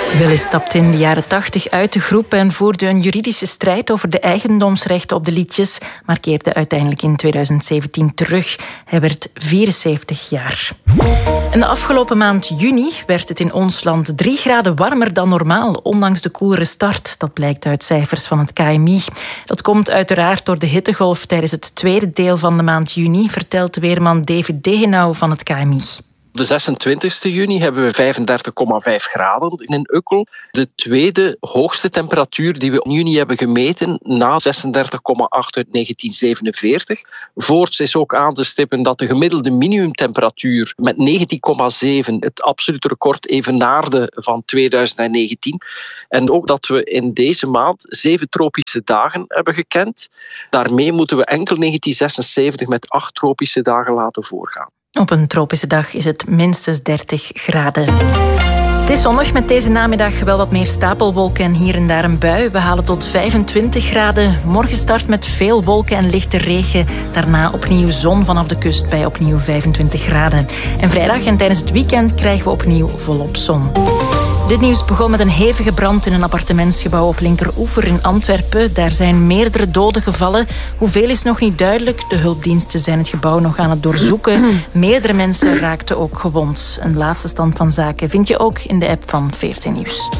Willis stapte in de jaren 80 uit de groep en voerde een juridische strijd over de eigendomsrechten op de liedjes, maar keerde uiteindelijk in 2017 terug. Hij werd 74 jaar. En de afgelopen maand juni werd het in ons land 3 graden warmer dan normaal, ondanks de koelere start. Dat blijkt uit cijfers van het KMI. Dat komt uiteraard door de hittegolf tijdens het tweede deel van de maand juni, vertelt weerman David Degenau van het KMI. Op de 26 juni hebben we 35,5 graden in Ukkel. De tweede hoogste temperatuur die we in juni hebben gemeten, na 36,8 uit 1947. Voorts is ook aan te stippen dat de gemiddelde minimumtemperatuur met 19,7 het absolute record evenaarde van 2019. En ook dat we in deze maand 7 tropische dagen hebben gekend. Daarmee moeten we enkel 1976 met 8 tropische dagen laten voorgaan. Op een tropische dag is het minstens 30 graden. Het is zonnig met deze namiddag wel wat meer stapelwolken en hier en daar een bui. We halen tot 25 graden. Morgen start met veel wolken en lichte regen. Daarna opnieuw zon vanaf de kust bij opnieuw 25 graden. En vrijdag en tijdens het weekend krijgen we opnieuw volop zon. Dit nieuws begon met een hevige brand in een appartementsgebouw op Linkeroever in Antwerpen. Daar zijn meerdere doden gevallen. Hoeveel is nog niet duidelijk. De hulpdiensten zijn het gebouw nog aan het doorzoeken. Meerdere mensen raakten ook gewond. Een laatste stand van zaken vind je ook in de app van 14 Nieuws.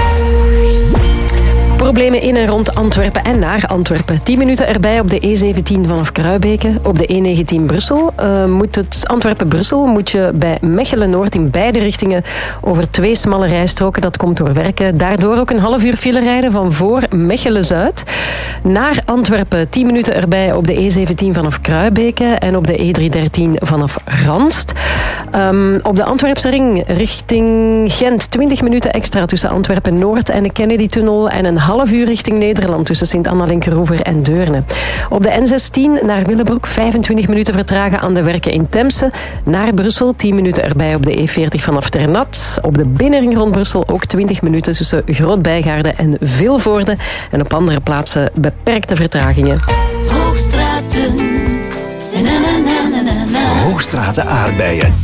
Problemen in en rond Antwerpen en naar Antwerpen. 10 minuten erbij op de E17 vanaf Kruibeke. Op de E19 Brussel Antwerpen-Brussel moet je bij Mechelen-Noord in beide richtingen over 2 smalle rijstroken. Dat komt door werken. Daardoor ook een half uur file rijden van voor Mechelen-Zuid. Naar Antwerpen 10 minuten erbij op de E17 vanaf Kruibeke en op de E313 vanaf Randst. Op de Antwerpse ring richting Gent 20 minuten extra tussen Antwerpen-Noord en de Kennedy-tunnel en een half uur richting Nederland tussen Sint-Anna-Linkeroever en Deurne. Op de N16 naar Willebroek 25 minuten vertragen aan de werken in Temse. Naar Brussel 10 minuten erbij op de E40 vanaf Ternat. Op de binnenring rond Brussel ook 20 minuten tussen Groot-Bijgaarde en Vilvoorde. En op andere plaatsen beperkte vertragingen. Hoogstraten aardbeien.